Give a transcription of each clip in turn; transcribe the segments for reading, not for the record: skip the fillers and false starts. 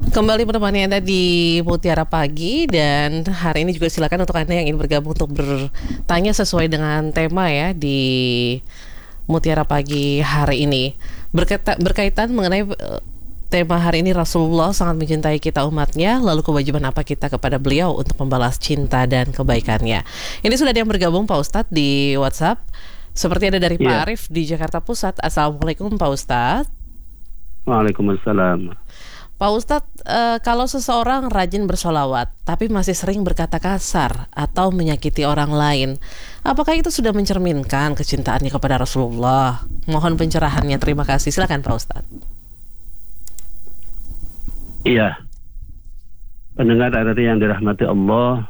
Kembali menemani Anda di Mutiara Pagi, dan hari ini juga silakan untuk Anda yang ingin bergabung untuk bertanya sesuai dengan tema ya di Mutiara Pagi hari ini. Berkaitan mengenai tema hari ini, Rasulullah sangat mencintai kita umatnya, lalu kewajiban apa kita kepada beliau untuk membalas cinta dan kebaikannya. Ini sudah ada yang bergabung Pak Ustadz di WhatsApp. Seperti ada dari Pak Iya, Arif di Jakarta Pusat. Assalamualaikum Pak Ustadz. Waalaikumsalam. Pak Ustadz, kalau seseorang rajin bersolawat, tapi masih sering berkata kasar atau menyakiti orang lain, apakah itu sudah mencerminkan kecintaannya kepada Rasulullah? Mohon pencerahannya, terima kasih. Silakan Pak Ustadz. Iya, pendengar RRI yang dirahmati Allah,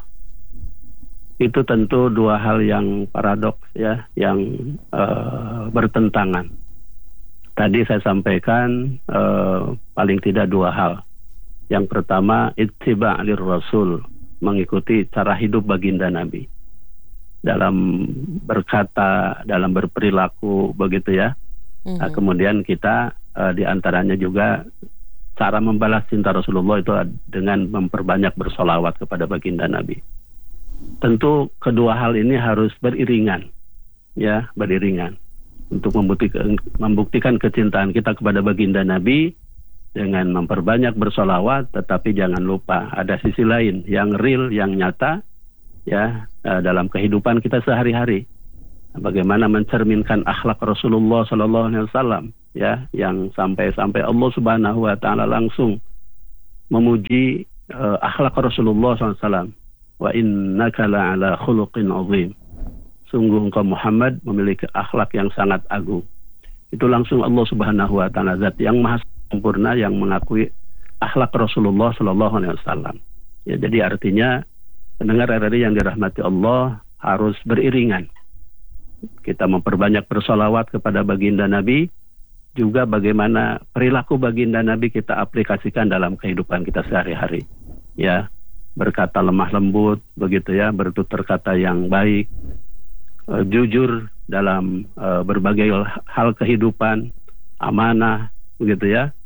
itu tentu dua hal yang paradoks ya, yang bertentangan. Tadi saya sampaikan paling tidak dua hal. Yang pertama, ittiba' lir Rasul, mengikuti cara hidup baginda Nabi. Dalam berkata, dalam berperilaku, begitu ya. Nah, kemudian kita diantaranya juga cara membalas cinta Rasulullah itu dengan memperbanyak bersolawat kepada baginda Nabi. Tentu kedua hal ini harus beriringan, ya, beriringan untuk membuktikan kecintaan kita kepada baginda Nabi dengan memperbanyak bersolawat. Tetapi jangan lupa ada sisi lain yang real, yang nyata, ya, dalam kehidupan kita sehari-hari. Bagaimana mencerminkan akhlak Rasulullah Sallallahu Alaihi Wasallam, ya, yang sampai Allah Subhanahu Wa Taala langsung memuji akhlak Rasulullah SAW. Wa innaka la'ala khuluqin azim. Sungguh engkau Muhammad memiliki akhlak yang sangat agung. Itu langsung Allah Subhanahu Wa Taala, zat yang maha sempurna, yang mengakui akhlak Rasulullah Sallallahu Alaihi Wasallam. Ya, jadi artinya pendengar RRI yang dirahmati Allah harus beriringan. Kita memperbanyak bersolawat kepada baginda Nabi, juga bagaimana perilaku baginda Nabi kita aplikasikan dalam kehidupan kita sehari-hari. Ya, berkata lemah lembut, begitu ya, bertutur kata yang baik, jujur dalam berbagai hal kehidupan, amanah, begitu ya.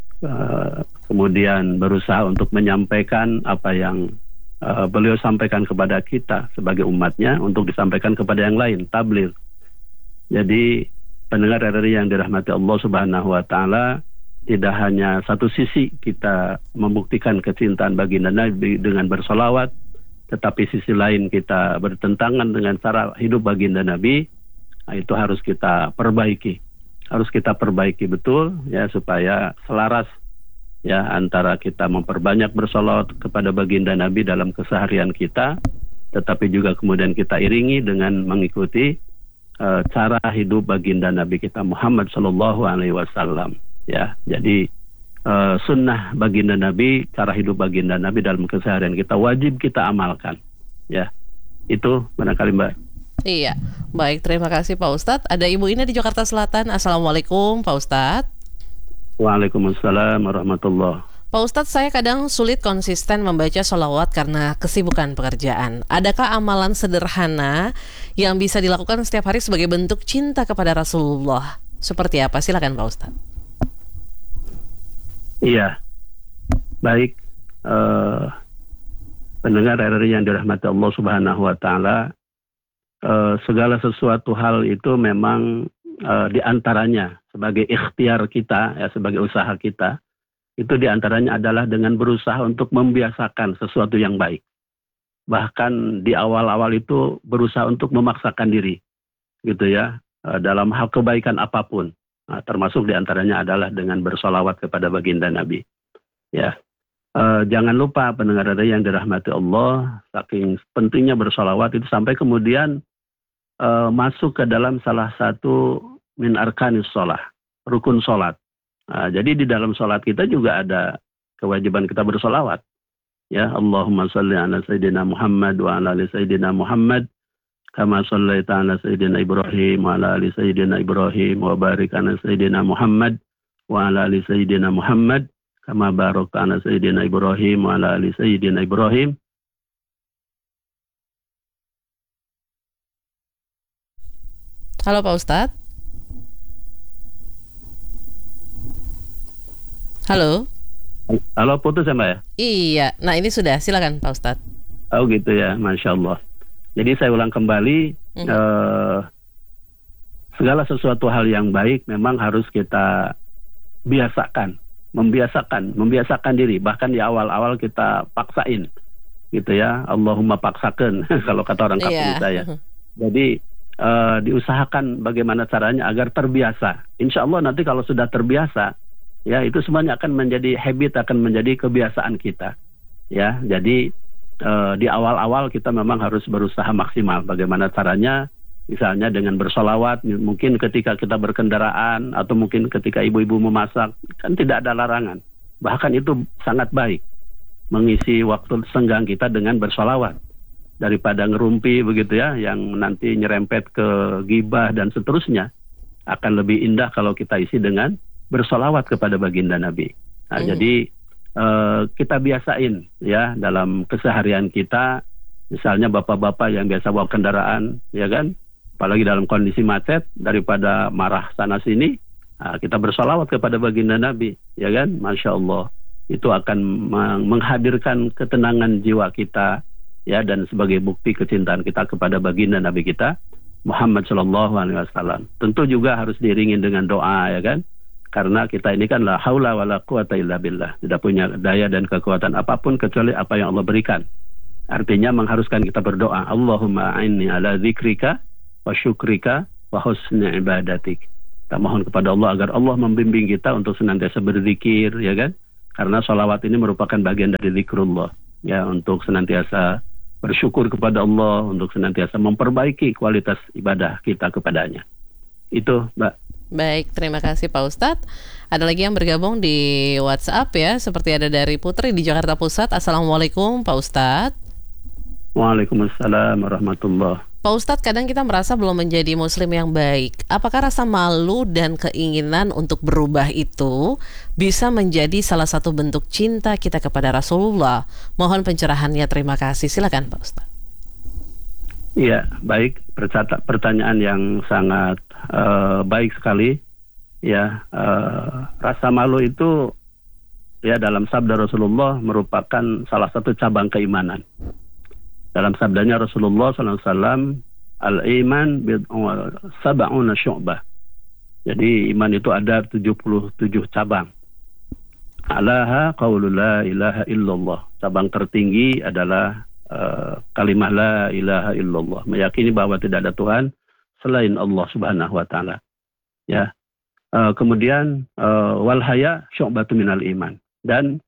Kemudian berusaha untuk menyampaikan apa yang beliau sampaikan kepada kita sebagai umatnya untuk disampaikan kepada yang lain, tabligh. Jadi pendengar RRI yang dirahmati Allah Subhanahu Wa Taala, tidak hanya satu sisi kita membuktikan kecintaan baginda Nabi dengan bersolawat, tetapi sisi lain kita bertentangan dengan cara hidup baginda Nabi. Nah, itu harus kita perbaiki, betul ya, supaya selaras ya antara kita memperbanyak bersolawat kepada baginda Nabi dalam keseharian kita, tetapi juga kemudian kita iringi dengan mengikuti cara hidup baginda Nabi kita Muhammad Sallallahu Alaihi Wasallam. Ya, jadi sunnah baginda Nabi, cara hidup baginda Nabi dalam keseharian kita wajib kita amalkan. Ya, itu barangkali Mbak. Iya, baik, terima kasih Pak Ustadz. Ada Ibu Ina di Jakarta Selatan. Assalamualaikum Pak Ustadz. Waalaikumsalam warahmatullahi. Pak Ustadz, saya kadang sulit konsisten membaca sholawat karena kesibukan pekerjaan. Adakah amalan sederhana yang bisa dilakukan setiap hari sebagai bentuk cinta kepada Rasulullah? Seperti apa? Silakan Pak Ustadz. Iya, baik, pendengar RRI yang dirahmati Allah Subhanahu Wa Taala, segala sesuatu hal itu memang diantaranya sebagai ikhtiar kita, ya, sebagai usaha kita, itu diantaranya adalah dengan berusaha untuk membiasakan sesuatu yang baik. Bahkan di awal-awal itu berusaha untuk memaksakan diri, gitu ya, dalam hal kebaikan apapun. Nah, termasuk diantaranya adalah dengan bersolawat kepada baginda Nabi. Ya, jangan lupa pendengar RRI yang dirahmati Allah, saking pentingnya bersolawat itu sampai kemudian masuk ke dalam salah satu min arkanis sholah, rukun sholat. Nah, jadi di dalam sholat kita juga ada kewajiban kita bersolawat. Ya, Allahumma sholli ala Sayyidina Muhammad wa ala ali Sayyidina Muhammad kama shallaita ala Sayyidina Ibrahim wa ala ali Sayyidina Ibrahim wa barik ala Sayyidina Muhammad wa ala ali Sayyidina Muhammad kama barakta ala Sayyidina Ibrahim wa ala ali Sayyidina Ibrahim. Halo Pak Ustadz. Halo. Halo, putus ya Mbak ya? Iya, nah ini sudah, silakan Pak Ustadz. Oh gitu ya, Masya Allah. Jadi saya ulang kembali, Mhm. segala sesuatu hal yang baik memang harus kita biasakan, membiasakan diri. Bahkan di awal-awal kita paksain, gitu ya. Allahumma paksakan, kalau kata orang kampung Iya. saya. Jadi diusahakan bagaimana caranya agar terbiasa. Insya Allah nanti kalau sudah terbiasa, ya itu semuanya akan menjadi habit, akan menjadi kebiasaan kita. Ya, jadi di awal-awal kita memang harus berusaha maksimal. Bagaimana caranya? Misalnya dengan bersolawat, mungkin ketika kita berkendaraan, atau mungkin ketika ibu-ibu memasak, kan tidak ada larangan. Bahkan itu sangat baik, mengisi waktu senggang kita dengan bersolawat. Daripada ngerumpi begitu ya, yang nanti nyerempet ke gibah dan seterusnya, akan lebih indah kalau kita isi dengan bersolawat kepada baginda Nabi. Nah, jadi kita biasain ya dalam keseharian kita, misalnya bapak-bapak yang biasa bawa kendaraan, ya kan, apalagi dalam kondisi macet, daripada marah sana sini, kita bersolawat kepada baginda Nabi, ya kan, Masya Allah. Itu akan menghadirkan ketenangan jiwa kita, ya, dan sebagai bukti kecintaan kita kepada baginda Nabi kita Muhammad Shallallahu Alaihi Wasallam. Tentu juga harus diiringi dengan doa, ya kan, karena kita ini kan la haula wala quwata illa billah, tidak punya daya dan kekuatan apapun kecuali apa yang Allah berikan. Artinya mengharuskan kita berdoa, Allahumma a'inni ala dzikrika wa syukrika wa husni ibadatik. Kita mohon kepada Allah agar Allah membimbing kita untuk senantiasa berzikir, ya kan? Karena sholawat ini merupakan bagian dari zikrullah, ya, untuk senantiasa bersyukur kepada Allah, untuk senantiasa memperbaiki kualitas ibadah kita kepadanya. Itu, Mbak. Baik, terima kasih Pak Ustadz. Ada lagi yang bergabung di WhatsApp ya, seperti ada dari Putri di Jakarta Pusat. Assalamualaikum Pak Ustadz. Waalaikumsalam warahmatullahi. Pak Ustadz, kadang kita merasa belum menjadi muslim yang baik. Apakah rasa malu dan keinginan untuk berubah itu bisa menjadi salah satu bentuk cinta kita kepada Rasulullah? Mohon pencerahannya, terima kasih. Silakan Pak Ustadz. Iya, baik. Pertanyaan yang sangat baik sekali. Ya, rasa malu itu ya dalam sabda Rasulullah merupakan salah satu cabang keimanan. Dalam sabdanya Rasulullah SAW, al-iman sab'una syu'bah. Jadi iman itu ada 77 cabang. Alaha qaulu la ilaha illallah. Cabang tertinggi adalah kalimah la ilaha illallah. Meyakini bahwa tidak ada Tuhan selain Allah Subhanahu wa taala. Ya. Kemudian wal haya syu'batu minal iman. Dan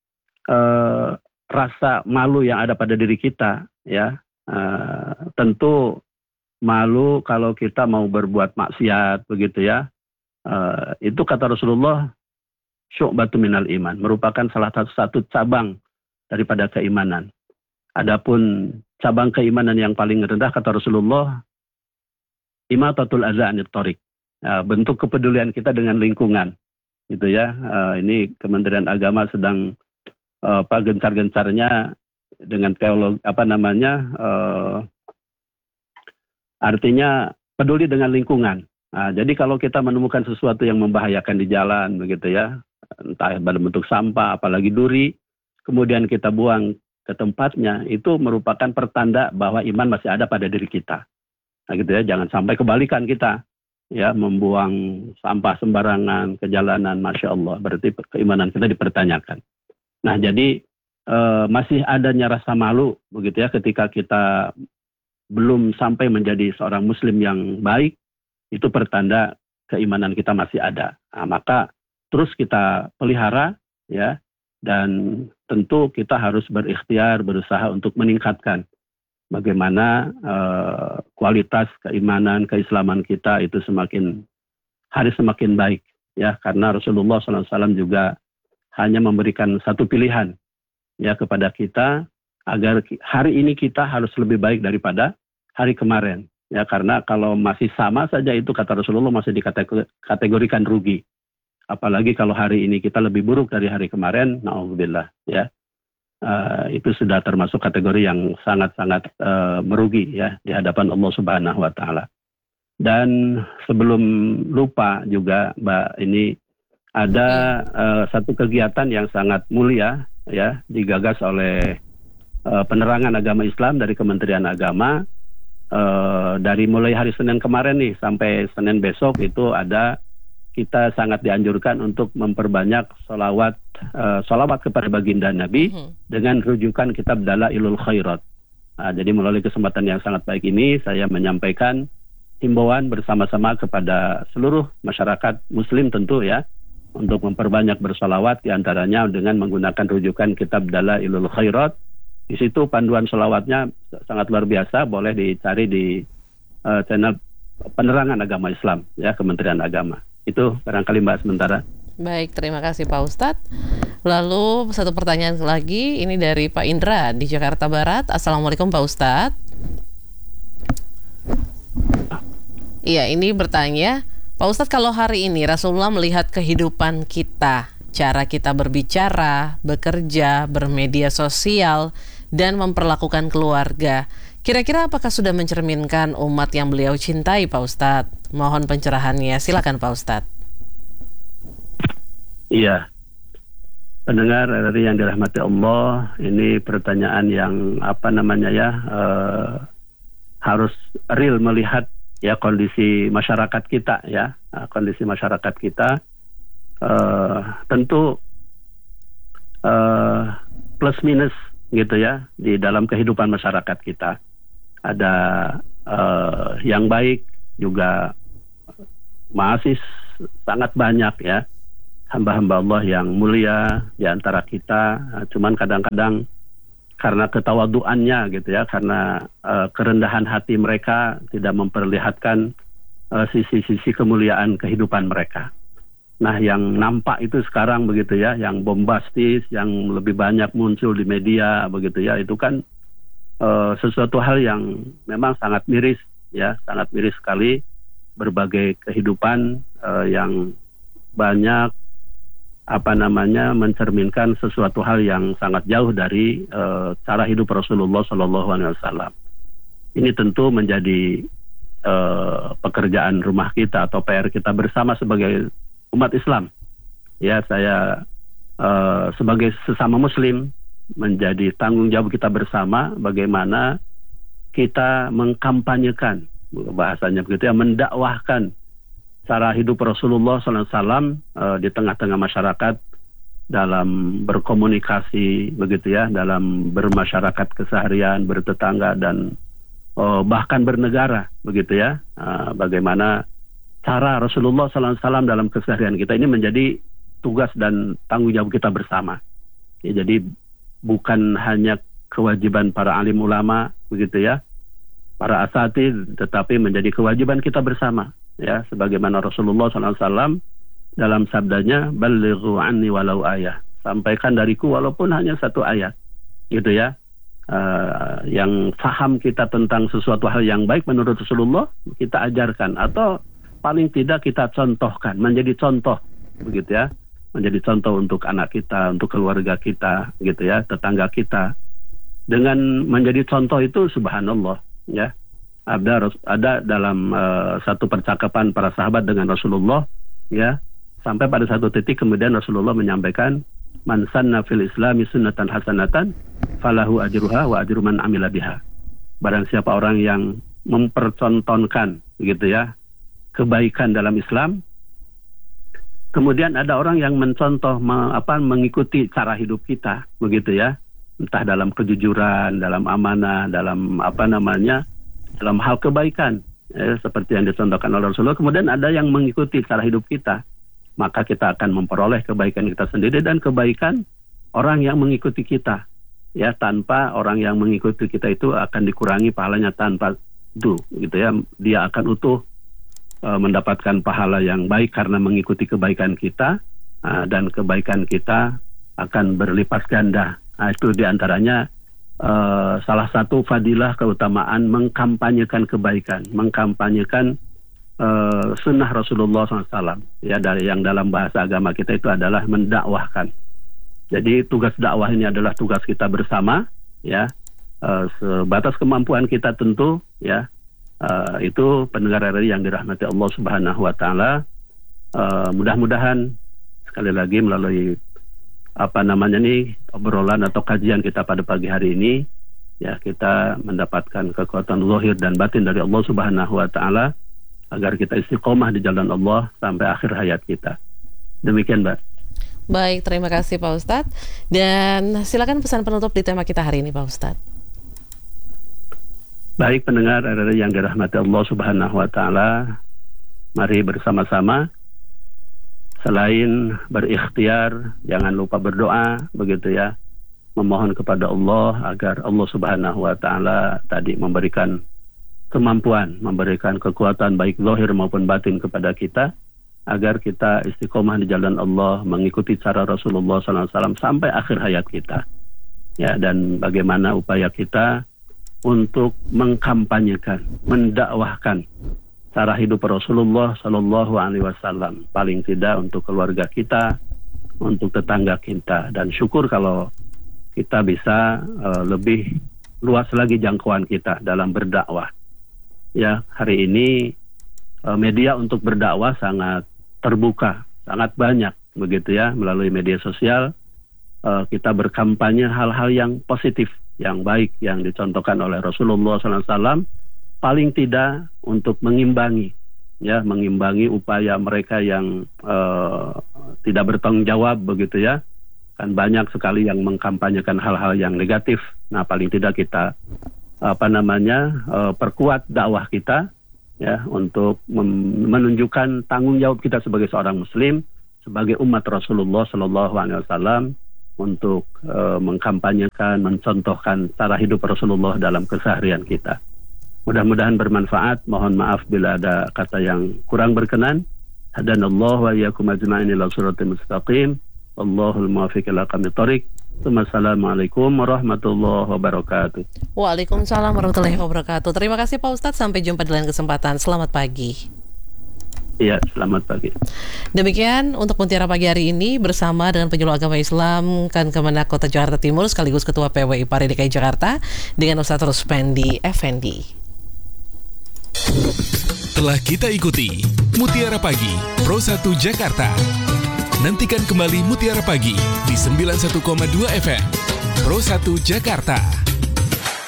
rasa malu yang ada pada diri kita, ya, tentu malu kalau kita mau berbuat maksiat begitu ya, itu kata Rasulullah syu'batu minal iman, merupakan salah satu cabang daripada keimanan. Adapun cabang keimanan yang paling rendah kata Rasulullah, imatatul adza anit thoriq, bentuk kepedulian kita dengan lingkungan, gitu ya. Ini Kementerian Agama sedang gencar-gencarnya dengan teologi artinya peduli dengan lingkungan. Jadi kalau kita menemukan sesuatu yang membahayakan di jalan begitu ya, entah dalam bentuk sampah apalagi duri, kemudian kita buang ke tempatnya, itu merupakan pertanda bahwa iman masih ada pada diri kita. Nah gitu ya, jangan sampai kebalikan kita ya, membuang sampah sembarangan ke jalanan, Masya Allah, berarti keimanan kita dipertanyakan. Nah, jadi masih adanya rasa malu begitu ya ketika kita belum sampai menjadi seorang muslim yang baik, itu pertanda keimanan kita masih ada. Nah, maka terus kita pelihara ya, dan tentu kita harus berikhtiar, berusaha untuk meningkatkan bagaimana kualitas keimanan, keislaman kita itu semakin hari semakin baik ya, karena Rasulullah SAW juga hanya memberikan satu pilihan ya kepada kita, agar hari ini kita harus lebih baik daripada hari kemarin ya, karena kalau masih sama saja itu kata Rasulullah masih dikategorikan rugi, apalagi kalau hari ini kita lebih buruk dari hari kemarin, na'udzubillah ya, itu sudah termasuk kategori yang sangat-sangat merugi ya di hadapan Allah Subhanahu wa taala. Dan sebelum lupa juga Mbak, ini Ada satu kegiatan yang sangat mulia ya, digagas oleh penerangan agama Islam dari Kementerian Agama. Dari mulai hari Senin kemarin nih sampai Senin besok itu ada, kita sangat dianjurkan untuk memperbanyak sholawat kepada baginda Nabi dengan rujukan kitab Dalailul Khairat. Jadi melalui kesempatan yang sangat baik ini saya menyampaikan himbauan bersama-sama kepada seluruh masyarakat Muslim tentu ya, untuk memperbanyak bersolawat, diantaranya dengan menggunakan rujukan kitab Dalailul Khairat. Di situ panduan sholawatnya sangat luar biasa, boleh dicari di channel penerangan agama Islam ya, Kementerian Agama. Itu barangkali Mbak sementara. Baik, terima kasih Pak Ustadz. Lalu satu pertanyaan lagi, ini dari Pak Indra di Jakarta Barat. Assalamualaikum Pak Ustadz. Iya, ini bertanya, Pak Ustadz, kalau hari ini Rasulullah melihat kehidupan kita, cara kita berbicara, bekerja, bermedia sosial, dan memperlakukan keluarga, kira-kira apakah sudah mencerminkan umat yang beliau cintai Pak Ustadz? Mohon pencerahannya, silakan Pak Ustadz. Iya, pendengar dari yang dirahmati Allah, ini pertanyaan yang harus real melihat ya kondisi masyarakat kita ya, kondisi masyarakat kita tentu plus minus gitu ya di dalam kehidupan masyarakat kita. Ada yang baik juga, masih sangat banyak ya hamba-hamba Allah yang mulia di antara kita. Cuman kadang-kadang karena ketawaduannya gitu ya, karena kerendahan hati mereka tidak memperlihatkan sisi-sisi kemuliaan kehidupan mereka. Nah, yang nampak itu sekarang begitu ya, yang bombastis, yang lebih banyak muncul di media begitu ya, itu kan sesuatu hal yang memang sangat miris ya, sangat miris sekali. Berbagai kehidupan yang banyak mencerminkan sesuatu hal yang sangat jauh dari cara hidup Rasulullah SAW. Ini tentu menjadi pekerjaan rumah kita atau PR kita bersama sebagai umat Islam. Ya, saya sebagai sesama Muslim menjadi tanggung jawab kita bersama bagaimana kita mengkampanyekan, bahasanya begitu ya, mendakwahkan cara hidup Rasulullah SAW di tengah-tengah masyarakat dalam berkomunikasi begitu ya, dalam bermasyarakat keseharian, bertetangga dan bahkan bernegara begitu ya. Bagaimana cara Rasulullah SAW dalam keseharian kita ini menjadi tugas dan tanggung jawab kita bersama. Ya, jadi bukan hanya kewajiban para alim ulama begitu ya, para asatidz, tetapi menjadi kewajiban kita bersama. Ya, sebagaimana Rasulullah SAW dalam sabdanya, "Ballighu anni walau ayah." Sampaikan dariku walaupun hanya satu ayat, gitu ya. Yang faham kita tentang sesuatu hal yang baik menurut Rasulullah, kita ajarkan atau paling tidak kita contohkan, menjadi contoh, begitu ya, menjadi contoh untuk anak kita, untuk keluarga kita, gitu ya, tetangga kita. Dengan menjadi contoh itu, subhanallah, ya. Ada dalam satu percakapan para sahabat dengan Rasulullah ya, sampai pada satu titik kemudian Rasulullah menyampaikan, "Man sanna fil islami sunnatan hasanatan falahu ajruha wa ajru man amila biha." Barang siapa orang yang mempercontohkan gitu ya kebaikan dalam Islam, kemudian ada orang yang mencontoh mengikuti cara hidup kita begitu ya, entah dalam kejujuran, dalam amanah, dalam dalam hal kebaikan seperti yang dicontohkan oleh Rasulullah, kemudian ada yang mengikuti cara hidup kita, maka kita akan memperoleh kebaikan kita sendiri dan kebaikan orang yang mengikuti kita ya. Tanpa orang yang mengikuti kita itu akan dikurangi pahalanya tanpa itu gitu ya, dia akan utuh mendapatkan pahala yang baik karena mengikuti kebaikan kita, dan kebaikan kita akan berlipat ganda. Itu diantaranya salah satu fadilah keutamaan mengkampanyekan kebaikan, mengkampanyekan sunnah Rasulullah SAW ya, dari yang dalam bahasa agama kita itu adalah mendakwahkan. Jadi tugas dakwah ini adalah tugas kita bersama ya, sebatas kemampuan kita tentu ya. Itu pendengar RRI yang dirahmati Allah Subhanahu wa taala, mudah-mudahan sekali lagi melalui obrolan atau kajian kita pada pagi hari ini, ya kita mendapatkan kekuatan zahir dan batin dari Allah Subhanahu wa taala agar kita istiqomah di jalan Allah sampai akhir hayat kita. Demikian, Mbak. Baik, terima kasih Pak Ustadz. Dan silakan pesan penutup di tema kita hari ini, Pak Ustadz. Baik pendengar yang dirahmati Allah Subhanahu wa taala, mari bersama-sama selain berikhtiar, jangan lupa berdoa, begitu ya. Memohon kepada Allah agar Allah Subhanahu wa taala tadi memberikan kemampuan, memberikan kekuatan baik zahir maupun batin kepada kita agar kita istiqomah di jalan Allah, mengikuti cara Rasulullah SAW sampai akhir hayat kita. Ya, dan bagaimana upaya kita untuk mengkampanyekan, mendakwahkan cara hidup Rasulullah Sallallahu Alaihi Wasallam, paling tidak untuk keluarga kita, untuk tetangga kita, dan syukur kalau kita bisa lebih luas lagi jangkauan kita dalam berdakwah. Ya, hari ini media untuk berdakwah sangat terbuka, sangat banyak, begitu ya, melalui media sosial kita berkampanye hal-hal yang positif, yang baik, yang dicontohkan oleh Rasulullah SAW, paling tidak untuk mengimbangi upaya mereka yang tidak bertanggung jawab, begitu ya. Kan banyak sekali yang mengkampanyekan hal-hal yang negatif. Nah, paling tidak kita perkuat dakwah kita ya, untuk menunjukkan tanggung jawab kita sebagai seorang muslim, sebagai umat Rasulullah SAW, untuk mengkampanyekan, mencontohkan cara hidup Rasulullah dalam keseharian kita. Mudah-mudahan bermanfaat. Mohon maaf bila ada kata yang kurang berkenan. Hadanallahu wa iyyakum ajma'in ila shiratal mustaqim. Allahul muwaffiq ila aqwamit thoriq. Assalamualaikum warahmatullahi wabarakatuh. Waalaikumsalam warahmatullahi wabarakatuh. Terima kasih Pak Ustadz. Sampai jumpa di lain kesempatan. Selamat pagi. Iya, selamat pagi. Demikian untuk Mutiara Pagi hari ini bersama dengan penyuluh agama Islam Kemenak Kota Jakarta Timur sekaligus Ketua PWI Pari DKI Jakarta dengan Ustadz Ruspendi Effendi. Telah kita ikuti Mutiara Pagi Pro 1 Jakarta. Nantikan kembali Mutiara Pagi di 91,2 FM Pro 1 Jakarta.